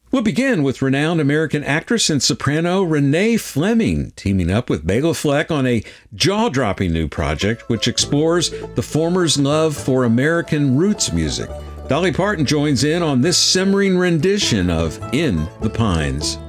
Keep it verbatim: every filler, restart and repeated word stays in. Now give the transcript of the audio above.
We'll begin with renowned American actress and soprano Renee Fleming teaming up with Bela Fleck on a jaw-dropping new project which explores the former's love for American roots music. Dolly Parton joins in on this simmering rendition of In the Pines.